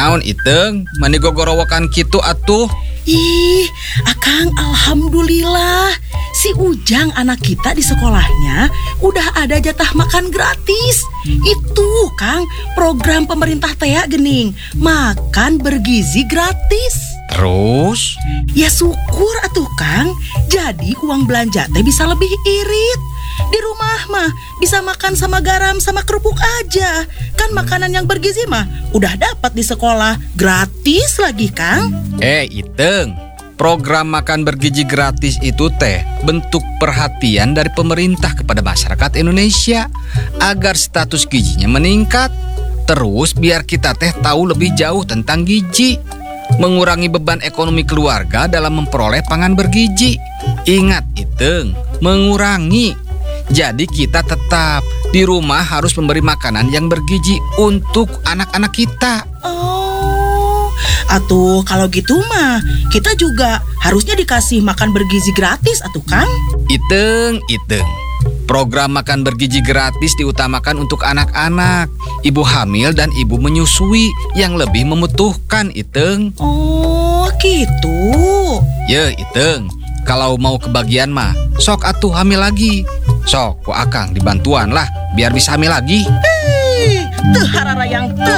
Naon Iteng, mani gogorowokan kitu atuh. Ih, Akang, alhamdulillah. Si Ujang anak kita di sekolahnya udah ada jatah makan gratis. Itu, Kang, program pemerintah Tea Gening, makan bergizi gratis. Terus? Ya syukur atuh, Kang. Jadi uang belanja teh bisa lebih irit. Di rumah mah bisa makan sama garam sama kerupuk aja. Kan makanan yang bergizi mah udah dapat di sekolah gratis lagi, Kang. Iteng, program makan bergizi gratis itu teh bentuk perhatian dari pemerintah kepada masyarakat Indonesia agar status gizinya meningkat. Terus biar kita teh tahu lebih jauh tentang gizi, mengurangi beban ekonomi keluarga dalam memperoleh pangan bergizi. Ingat Iteng, mengurangi. Jadi kita tetap di rumah harus memberi makanan yang bergizi untuk anak-anak kita. Oh, atuh kalau gitu mah kita juga harusnya dikasih makan bergizi gratis atuh, Kang. Iteng, program makan bergizi gratis diutamakan untuk anak-anak, ibu hamil dan ibu menyusui yang lebih membutuhkan, Iteng. Oh, gitu. Ya, Iteng, kalau mau kebagian mah sok atuh hamil lagi. Sok, ku Akang dibantuan lah biar bisa hamil lagi. Teu hararayang teu